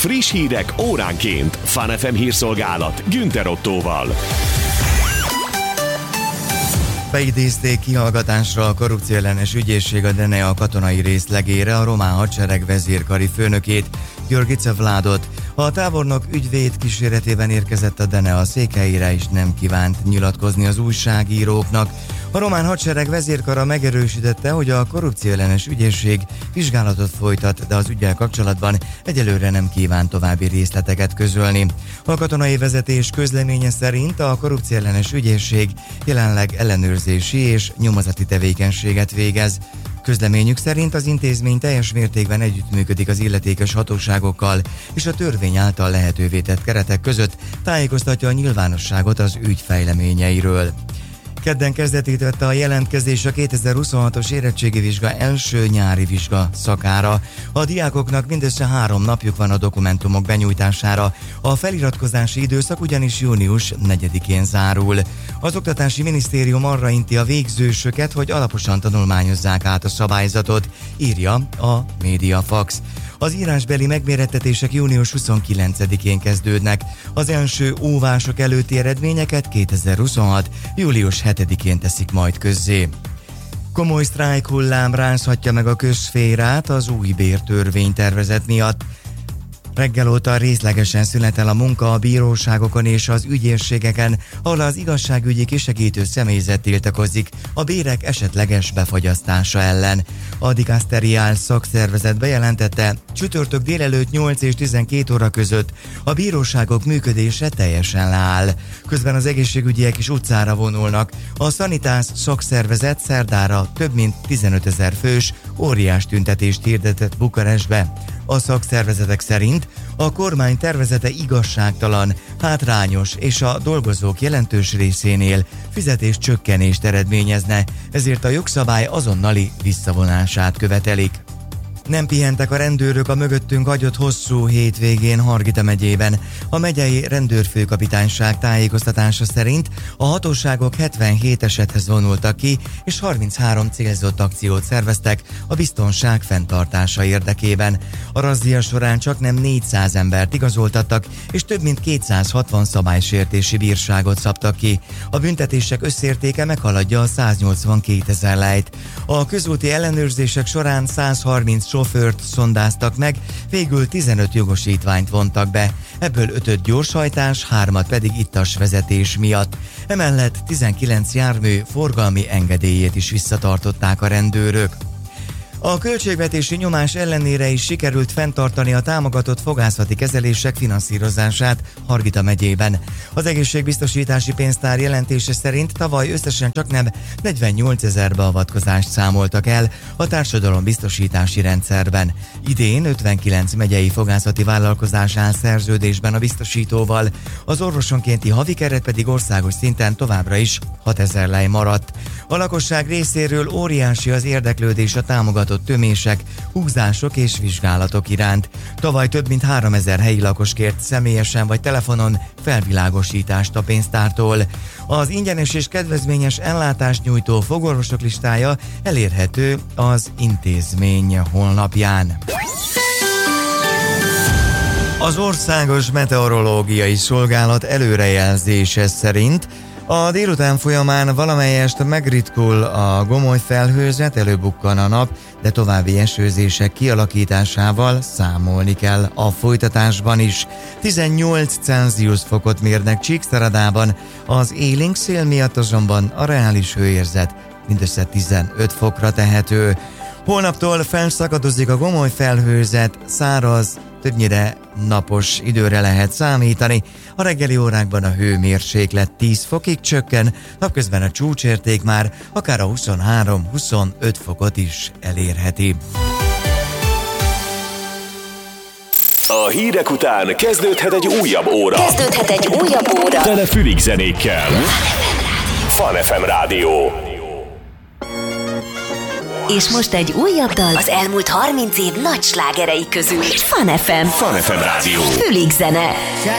Friss hírek óránként. Fun FM hírszolgálat Günther Ottóval. Beidézték kihallgatásra a korrupcióellenes ügyészség a DNA katonai részlegére a román hadsereg vezérkari főnökét, Györgyice Vládot. A tábornok ügyvéd kíséretében érkezett a DNA székhelyére, és nem kívánt nyilatkozni az újságíróknak. A román hadsereg vezérkara megerősítette, hogy a korrupcióellenes ügyészség vizsgálatot folytat, de az üggyel kapcsolatban egyelőre nem kíván további részleteket közölni. A katonai vezetés közleménye szerint a korrupcióellenes ügyészség jelenleg ellenőrzési és nyomozati tevékenységet végez. Közleményük szerint az intézmény teljes mértékben együttműködik az illetékes hatóságokkal, és a törvény által lehetővé tett keretek között tájékoztatja a nyilvánosságot az ügy fejleményeiről. Kedden kezdetét vette a jelentkezés a 2026-os érettségi vizsga első nyári vizsga szakára. A diákoknak mindössze 3 napjuk van a dokumentumok benyújtására. A feliratkozási időszak ugyanis június 4-én zárul. Az Oktatási Minisztérium arra inti a végzősöket, hogy alaposan tanulmányozzák át a szabályzatot, írja a Mediafax. Az írásbeli megmérettetések június 29-én kezdődnek. Az első óvások előtti eredményeket 2026. július 7-én teszik majd közzé. Komoly sztrájk hullám rázhatja meg a közszférát az új bértörvénytervezet miatt. Reggel óta részlegesen szünetel a munka a bíróságokon és az ügyészségeken, ahol az igazságügyi kisegítő személyzet tiltakozik a bérek esetleges befagyasztása ellen. A dikaszteriál szakszervezet bejelentette, csütörtök délelőtt 8 és 12 óra között a bíróságok működése teljesen leáll. Közben az egészségügyiek is utcára vonulnak. A Sanitas szakszervezet szerdára több mint 15 000 fős óriás tüntetést hirdetett Bukarestbe. A szakszervezetek szerint a kormány tervezete igazságtalan, hátrányos és a dolgozók jelentős részénél fizetéscsökkenést eredményezne, ezért a jogszabály azonnali visszavonását követelik. Nem pihentek a rendőrök a mögöttünk hagyott hosszú hétvégén Hargita megyében. A megyei rendőrfőkapitányság tájékoztatása szerint a hatóságok 77 esethez vonultak ki, és 33 célzott akciót szerveztek a biztonság fenntartása érdekében. A razzia során csaknem 400 embert igazoltattak, és több mint 260 szabálysértési bírságot szabtak ki. A büntetések összértéke meghaladja a 182 000 lejt. A közúti ellenőrzések során 130 sofőrt szondáztak meg, végül 15 jogosítványt vontak be, ebből 5 gyorshajtás, 3 pedig ittas vezetés miatt. Emellett 19 jármű forgalmi engedélyét is visszatartották a rendőrök. A költségvetési nyomás ellenére is sikerült fenntartani a támogatott fogászati kezelések finanszírozását Hargita megyében. Az egészségbiztosítási pénztár jelentése szerint tavaly összesen csaknem 48 000 beavatkozást számoltak el a társadalombiztosítási rendszerben. Idén 59 megyei fogászati vállalkozás áll szerződésben a biztosítóval, az orvosonkénti havi keret pedig országos szinten továbbra is 6 000 lej maradt. A lakosság részéről óriási az érdeklődés a támogatott tömések, húzások és vizsgálatok iránt. Tavaly több mint 3000 helyi lakos kért személyesen vagy telefonon felvilágosítást a pénztártól. Az ingyenes és kedvezményes ellátást nyújtó fogorvosok listája elérhető az intézmény honlapján. Az Országos Meteorológiai Szolgálat előrejelzése szerint a délután folyamán valamelyest megritkul a gomoly felhőzet, előbukkan a nap, de további esőzések kialakításával számolni kell a folytatásban is. 18 Celsius fokot mérnek Csíkszeredában, az élénk szél miatt azonban a reális hőérzet mindössze 15 fokra tehető. Holnaptól felszakadozik a gomoly felhőzet, száraz, többnyire napos időre lehet számítani. A reggeli órákban a hőmérséklet 10 fokig csökken, napközben a csúcsérték már akár a 23-25 fokot is elérheti. A hírek után kezdődhet egy újabb óra. Tele fülig zenékkel. Fun FM Rádió. És most egy újabb dal az elmúlt 30 év nagy slágerei közül. Fun FM. Fun FM Rádió. Fülig zene.